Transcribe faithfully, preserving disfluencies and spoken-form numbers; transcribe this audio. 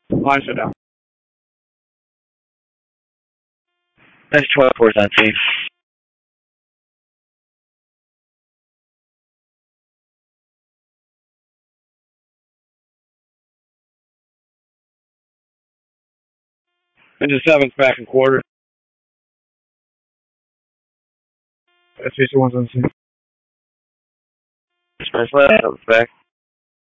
Line shut down. That's twelve four on scene. Engine seven's back in quarter. S V C one's on scene. Express left, back.